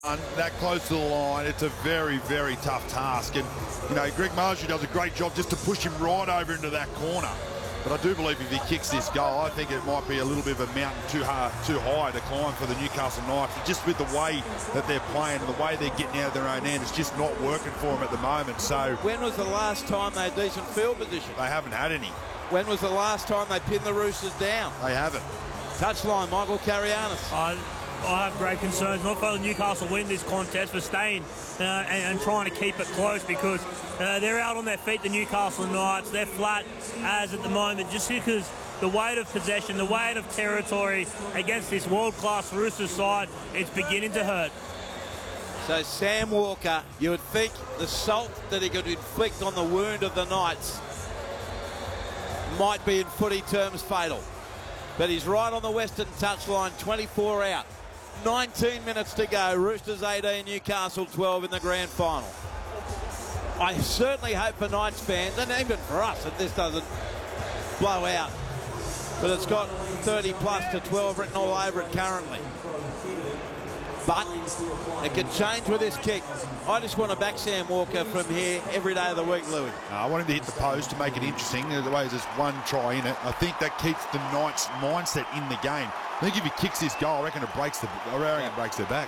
That close to the line, it's a very, very tough task. And, you know, Greg Marshall does a great job just to push him right over into that corner. But I do believe if he kicks this goal, I think it might be a little bit of a mountain too high to climb for the Newcastle Knights. Just with the way that they're playing and the way they're getting out of their own end, it's just not working for them at the moment. So when was the last time they had decent field position? They haven't had any. When was the last time they pinned the Roosters down? They haven't. Touchline, Michael Carianis. I have great concerns, not for Newcastle win this contest, but staying and trying to keep it close, because they're out on their feet, the Newcastle Knights. They're flat as at the moment, just because the weight of possession, the weight of territory against this world-class Roosters side, it's beginning to hurt. So Sam Walker, you would think the salt that he could inflict on the wound of the Knights might be in footy terms fatal. But he's right on the Western touchline, 24 out. 19 minutes to go. Roosters 18, Newcastle 12 in the grand final. I certainly hope for Knights fans, and even for us, that this doesn't blow out. But it's got 30 plus to 12 written all over it currently. But it can change with this kick. I just want to back Sam Walker from here every day of the week, Louis. I want him to hit the post to make it interesting. The way there's one try in it, I think that keeps the Knights' mindset in the game. I think if he kicks this goal, I reckon it breaks their back.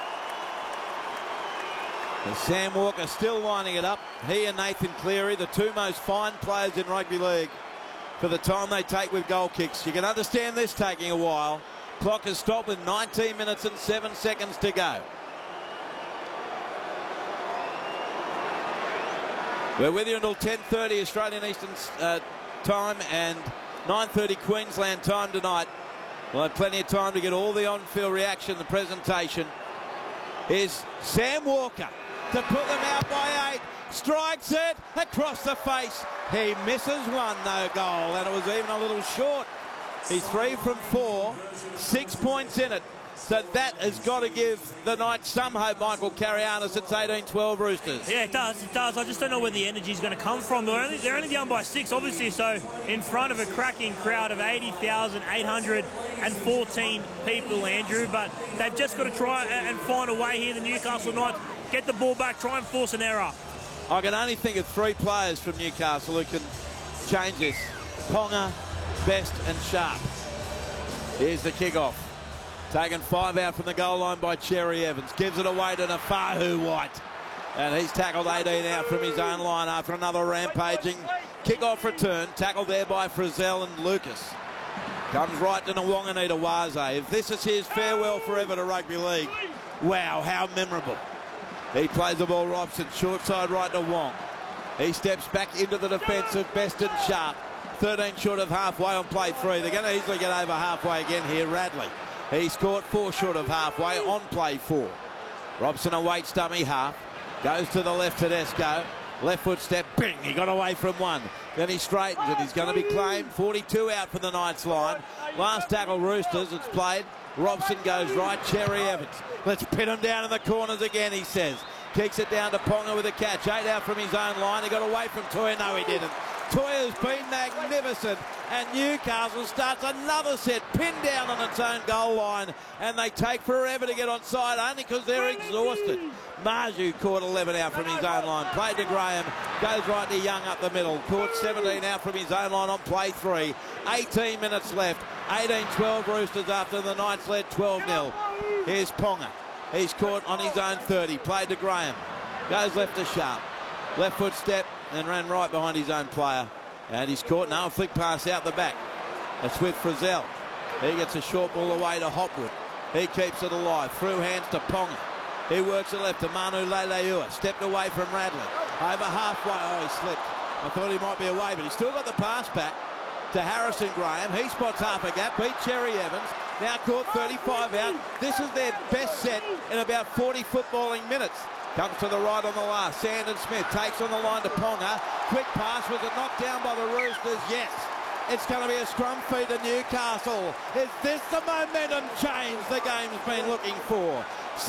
And Sam Walker still lining it up. He and Nathan Cleary, the two most fine players in rugby league for the time they take with goal kicks. You can understand this taking a while. Clock has stopped with 19 minutes and 7 seconds to go. We're with you until 10:30 Australian Eastern time and 9:30 Queensland time tonight. We'll have plenty of time to get all the on-field reaction, the presentation. Here's Sam Walker to put them out by 8. Strikes it across the face. He misses one, no goal, and it was even a little short. He's 3 from 4, 6 points in it. So that has got to give the Knights some hope, Michael Carianis. It's 18-12 Roosters. Yeah, it does. It does. I just don't know where the energy is going to come from. They're only down by 6, obviously, so in front of a cracking crowd of 80,814 people, Andrew. But they've just got to try and find a way here, the Newcastle Knights. Get the ball back, try and force an error. I can only think of 3 players from Newcastle who can change this. Ponga, Best and Sharp. Here's the kickoff. Taken 5 out from the goal line by Cherry Evans. Gives it away to Nafahu White. And he's tackled 18 out from his own line after another rampaging kickoff return. Tackled there by Frizzell and Lucas. Comes right to Nwanganita Waze. If this is his farewell forever to rugby league, wow, how memorable. He plays the ball Robson, short side right to Wong. He steps back into the defence of Best and Sharp. 13 short of halfway on play 3. They're going to easily get over halfway again here. Radley. He's caught 4 short of halfway on play 4. Robson awaits dummy half. Goes to the left Tedesco. Left foot step. Bing. He got away from 1. Then he straightens it. He's going to be claimed. 42 out from the Knights line. Last tackle Roosters. It's played. Robson goes right. Cherry Evans. Let's pin him down in the corners again, he says. Kicks it down to Ponga with a catch. 8 out from his own line. He got away from Toya. No, he didn't. Toya's been magnificent, and Newcastle starts another set, pinned down on its own goal line, and they take forever to get onside only because they're exhausted. Marju caught 11 out from his own line, played to Graham, goes right to Young up the middle, caught 17 out from his own line on play 3. 18 minutes left, 18-12 Roosters after the Knights led 12-0. Here's Ponga, he's caught on his own 30, played to Graham, goes left to Sharp, left foot step, and ran right behind his own player. And he's caught now, a flick pass out the back. It's with Frizzell. He gets a short ball away to Hopwood. He keeps it alive. Through hands to Ponga. He works it left to Manu Leilua. Stepped away from Radley. Over halfway. Oh, he slipped. I thought he might be away, but he's still got the pass back to Harrison Graham. He spots half a gap. Beat Cherry Evans. Now caught 35 out. This is their best set in about 40 footballing minutes. Comes to the right on the last. Sandon Smith takes on the line to Ponga. Quick pass. Was it knocked down by the Roosters? Yes. It's going to be a scrum feed to Newcastle. Is this the momentum change the game's been looking for?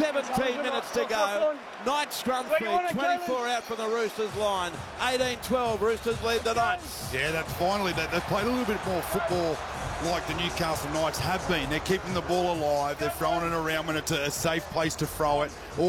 17 minutes to go. Knights scrum feed. 24 out from the Roosters line. 18-12. Roosters lead the Knights. Yeah, that's finally. They've played a little bit more football like the Newcastle Knights have been. They're keeping the ball alive. They're throwing it around when it's a safe place to throw it.